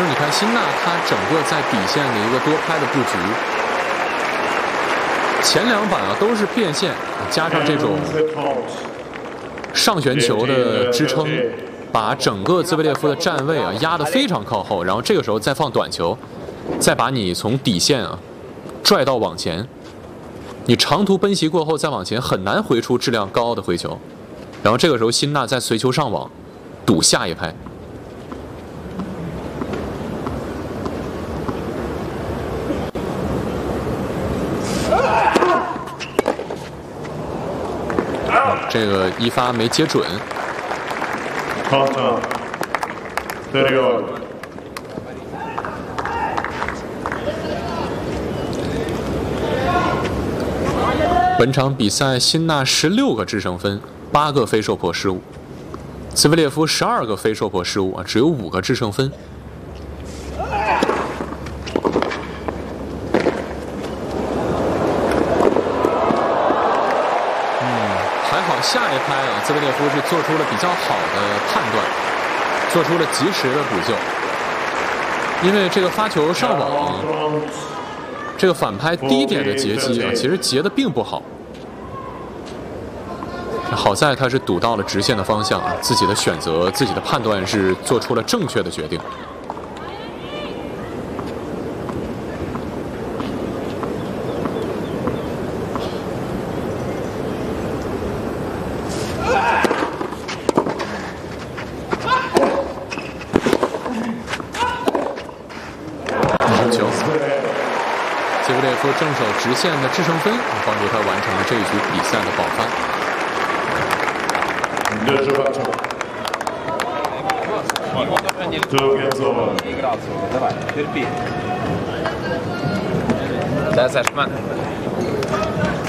就是你看辛纳他整个在底线的一个多拍的布局，前2板啊都是变线，加上这种上旋球的支撑，把整个兹维列夫的站位啊压得非常靠后，然后这个时候再放短球，再把你从底线啊拽到往前，你长途奔袭过后再往前很难回出质量高的回球，然后这个时候辛纳再随球上网赌下一拍。这个一发没接准。本场比赛，辛纳16个制胜分，8个非受迫失误；兹维列夫12个非受迫失误啊，只有5个制胜分。还好下一拍啊，兹维列夫是做出了比较好的判断，做出了及时的补救。因为这个发球上网，这个反拍低点的截击啊，其实截的并不好。好在他是赌到了直线的方向啊，自己的选择、自己的判断是做出了正确的决定。球，兹维列夫正手直线的制胜分，帮助他完成了这一局比赛的保发。 That's